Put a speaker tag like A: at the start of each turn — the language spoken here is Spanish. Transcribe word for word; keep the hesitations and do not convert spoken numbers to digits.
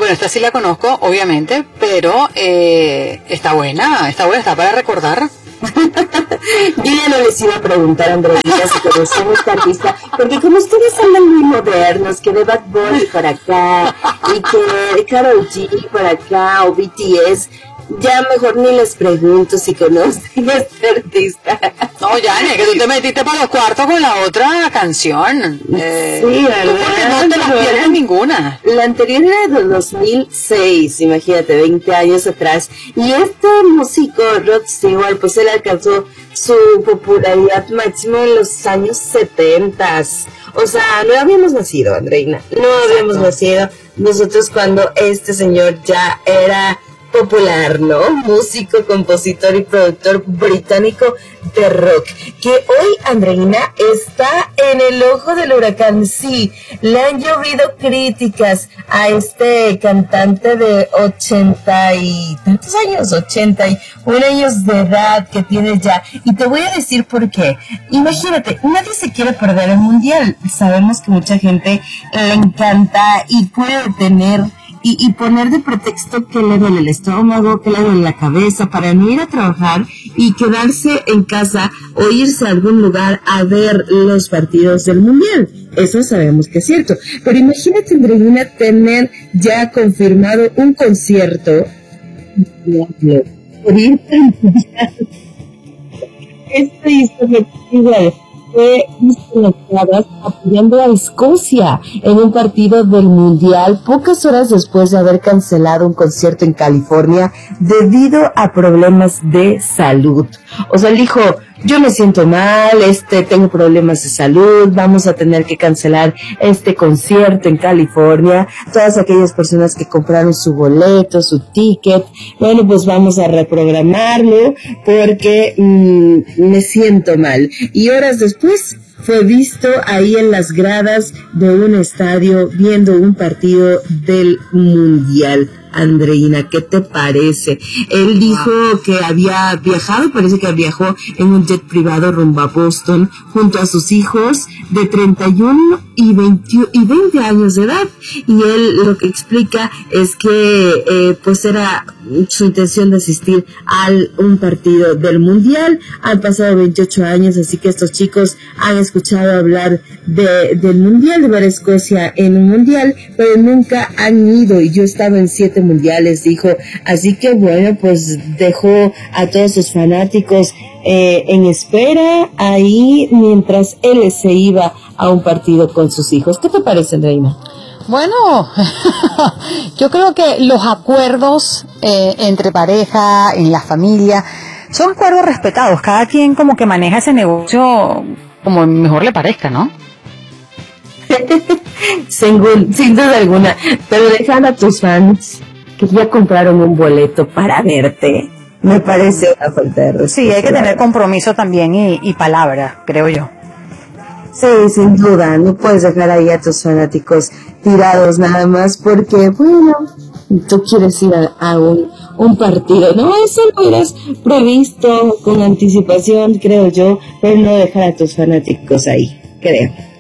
A: Bueno, esta sí la conozco, obviamente, pero eh, está buena, está buena, está para recordar.
B: Yo ya no les iba a preguntar, Andreina, si conocen esta artista, porque como ustedes andan muy modernos, que de Bad Bunny por acá, y que de Karol G por acá, o B T S, ya mejor ni les pregunto si conocen a este artista.
A: No, ya, que tú te metiste para los cuartos con la otra canción. Eh,
B: sí, ¿verdad?
A: No te las pierdes ninguna.
B: La anterior era de dos mil seis, imagínate, veinte años atrás. Y este músico, Rod Stewart, pues él alcanzó su popularidad máxima en los años setenta. O sea, no habíamos nacido, Andreina. No habíamos Exacto. nacido nosotros cuando este señor ya era popular, ¿no? Músico, compositor y productor británico de rock, que hoy, Andreina, está en el ojo del huracán. Sí, le han llovido críticas a este cantante de ochenta y tantos años, ochenta y un años de edad que tiene ya, y te voy a decir por qué. Imagínate, nadie se quiere perder el mundial. Sabemos que mucha gente le encanta y puede tener Y, y poner de pretexto que le duele el estómago, que le duele la cabeza, para no ir a trabajar y quedarse en casa o irse a algún lugar a ver los partidos del mundial. Eso sabemos que es cierto. Pero imagínate, Andreina, tener ya confirmado un concierto por ir Este historia fue apoyando a Escocia en un partido del Mundial pocas horas después de haber cancelado un concierto en California debido a problemas de salud. O sea, él dijo, yo me siento mal, este, tengo problemas de salud, vamos a tener que cancelar este concierto en California. Todas aquellas personas que compraron su boleto, su ticket, bueno, pues vamos a reprogramarlo porque mmm, me siento mal. Y horas después fue visto ahí en las gradas de un estadio viendo un partido del Mundial. Andreina, ¿qué te parece? Él dijo que había viajado, parece que viajó en un jet privado rumbo a Boston junto a sus hijos de treinta y uno y veinte años de edad, y él lo que explica es que eh, pues era su intención de asistir a un partido del Mundial. Han pasado veintiocho años, así que estos chicos han escuchado hablar de, del Mundial, de ver a Escocia en un Mundial, pero nunca han ido, y yo estaba en siete mundiales, dijo, así que bueno, pues dejó a todos sus fanáticos eh, en espera ahí mientras él se iba a un partido con sus hijos. ¿Qué te parece, Reina?
A: Bueno, yo creo que los acuerdos eh, entre pareja, en la familia, son acuerdos respetados. Cada quien como que maneja ese negocio como mejor le parezca, ¿no?
B: sin, sin duda alguna. Pero dejar a tus fans que ya compraron un boleto para verte, me parece una falta de respeto.
A: Sí, hay que tener compromiso también y, y palabra, creo yo.
B: Sí, sin duda, no puedes dejar ahí a tus fanáticos tirados nada más porque, bueno, tú quieres ir a, a un, un partido. No, eso lo hubieras previsto con anticipación, creo yo, pero no dejar a tus fanáticos ahí, creo.